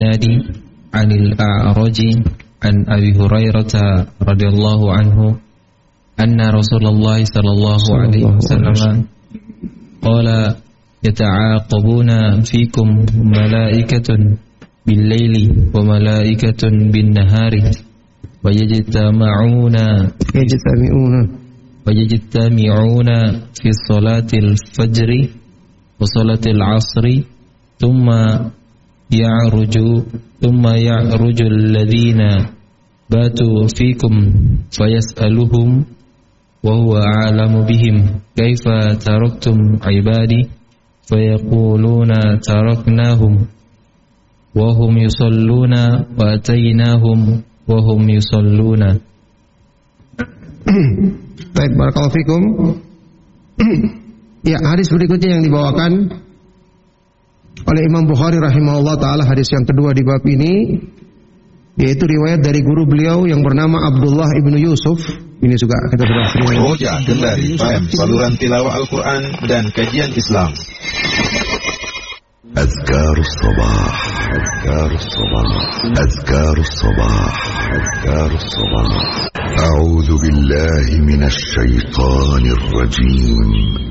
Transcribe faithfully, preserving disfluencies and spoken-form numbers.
nadi anil a'raji an Abi Hurairah radhiyallahu anhu anna Rasulullah sallallahu alaihi wasallam qala yata'aqabuna fikum malaikatun bil-laili wa malaikatun bin-nahari wa yajtama'una yajtami'una wa yajtami'una fi salatil fajri wa salatil 'asri thumma ya'ruju thumma ya'ruju alladhina batu fikum fayas'aluhum wa huwa a'lamu bihim kaifa taraktum 'ibadi fayaquluna taraknahum wa hum yusalluna wa atainahum wa hum yusalluna. Baik, barakallahu fikum. Ya, hadis berikutnya yang dibawakan oleh Imam Bukhari rahimahullah ta'ala, hadis yang kedua di bab ini, yaitu riwayat dari guru beliau yang bernama Abdullah ibnu Yusuf. Ini juga kita sudah sering Roja Kendari F M, saluran tilawah Al-Quran dan kajian Islam. أذكار الصباح أذكار الصباح أذكار الصباح أذكار الصباح أعوذ بالله من الشيطان الرجيم